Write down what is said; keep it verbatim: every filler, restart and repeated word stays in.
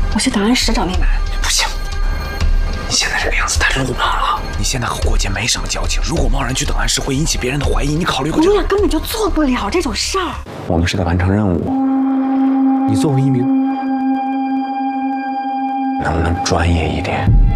我去档案室找密码。 不行，你现在这个样子太鲁莽了。你现在和过节没什么交情，如果贸然去档案室会引起别人的怀疑，你考虑过这个？ 我们俩根本就做不了这种事儿。 我们是在完成任务。你作为一名，能不能专业一点？